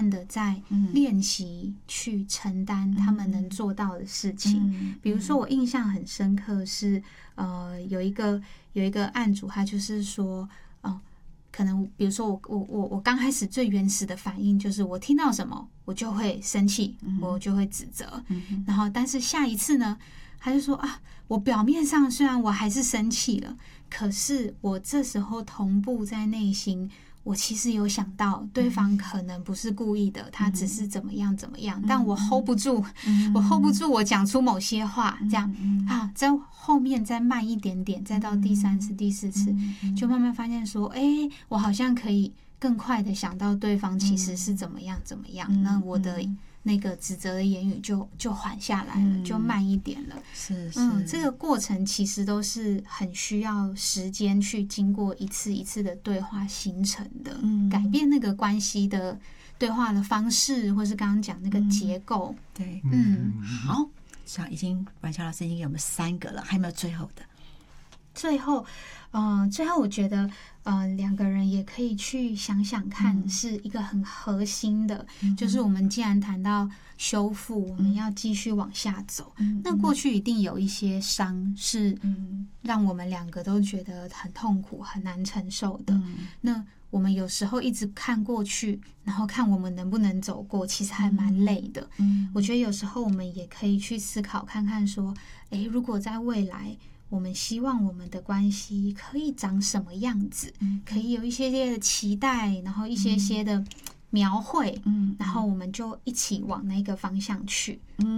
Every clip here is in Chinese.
慢的在练习去承担他们能做到的事情。比如说我印象很深刻是有一个案主，他就是说可能比如说我刚开始最原始的反应就是我听到什么我就会生气，我就会指责，然后但是下一次呢他就说我表面上虽然我还是生气了，可是我这时候同步在内心我其实有想到对方可能不是故意的，他只是怎么样怎么样，但我 hold 不住，我讲出某些话，这样在后面再慢一点点，再到第3次第4次就慢慢发现说我好像可以更快的想到对方其实是怎么样怎么样，那我的那个指责的言语就缓下来了，就慢一点了。 是这个过程其实都是很需要时间去经过一次一次的对话形成的，改变那个关系的对话的方式，或是刚刚讲那个结构。 对，好，像婉乔老师已经给我们3个了，还有没有最后的？ 最后我觉得2个人也可以去想想看，是一个很核心的，就是我们既然谈到修复，我们要继续往下走，那过去一定有一些伤是让我们2个都觉得很痛苦很难承受的，那我们有时候一直看过去，然后看我们能不能走过，其实还蛮累的。我觉得有时候我们也可以去思考看看说，如果在未来我们希望我们的关系可以长什么样子，可以有一些些的期待，然后一些些的描绘，然后我们就一起往那个方向去。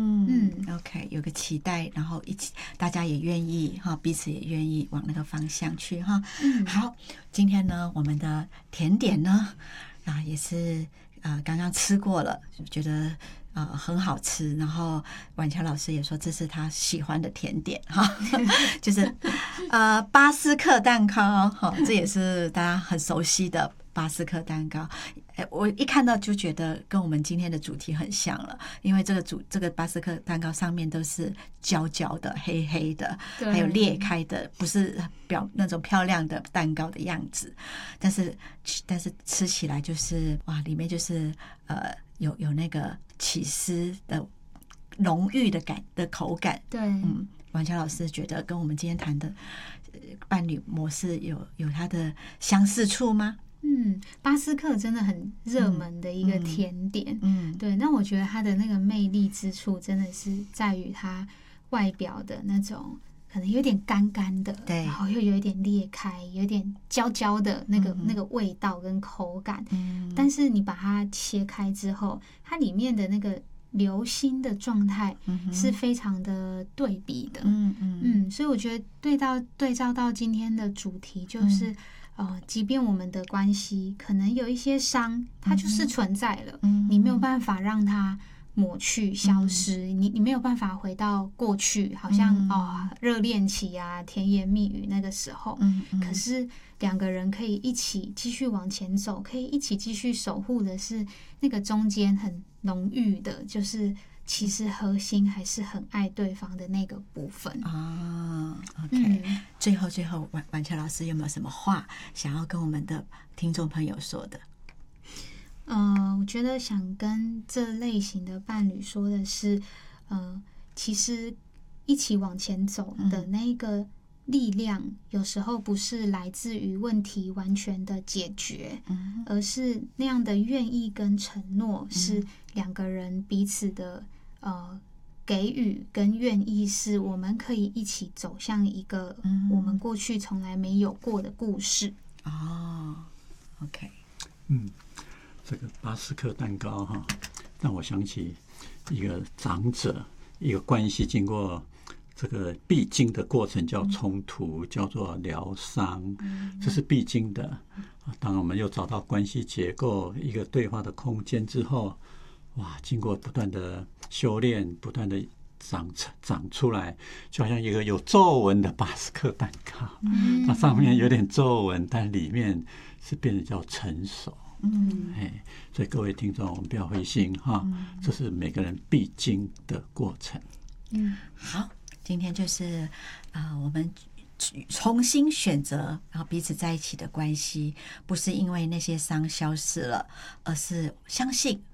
OK， 有个期待，然后一起大家也愿意彼此也愿意往那个方向去哈。好，今天呢我们的甜点呢也是刚刚吃过了，觉得很好吃，然后婉乔老师也说这是他喜欢的甜点哈，就是巴斯克蛋糕哈，这也是大家很熟悉的巴斯克蛋糕。我一看到就觉得跟我们今天的主题很像了，因为这个巴斯克蛋糕上面都是焦焦的、黑黑的，还有裂开的，不是那种漂亮的蛋糕的样子，但是吃起来就是里面就是有那个起司的浓郁的口感。 对， 婉乔老师觉得跟我们今天谈的伴侣模式有它的相似处吗？ 巴斯克真的很热门的一个甜点，对，那我觉得它的那个魅力之处真的是在于它外表的那种可能有点干干的， 对， 然后又有一点裂开，有点焦焦的那个味道跟口感，但是你把它切开之后，它里面的那个流心的状态是非常的对比的，所以我觉得对照到今天的主题就是即便我们的关系可能有一些伤，它就是存在了，你没有办法让它抹去消失，你没有办法回到过去，好像热恋期啊甜言蜜语那个时候，可是2个人可以一起继续往前走，可以一起继续守护的是那个中间很浓郁的，就是其实核心还是很爱对方的那个部分 OK，最后婉乔老师有没有什么话想要跟我们的听众朋友说的？ 我觉得想跟这类型的伴侣说的是，其实一起往前走的那个力量，有时候不是来自于问题完全的解决，而是那样的愿意跟承诺，是2个人彼此的给予跟愿意，是我们可以一起走向一个我们过去从来没有过的故事。 OK， 这个巴斯克蛋糕让我想起一个长者，一个关系经过这个必经的过程叫冲突，叫做疗伤，这是必经的。当我们又找到关系结构一个对话的空间之后，经过不断的修炼，不断的长出来，就好像一个有皱纹的巴斯克蛋糕，它上面有点皱纹，但里面是变得叫成熟。所以各位听众，我们不要灰心这是每个人必经的过程。 好，今天就是我们重新选择，然后彼此在一起的关系，不是因为那些伤消失了，而是相信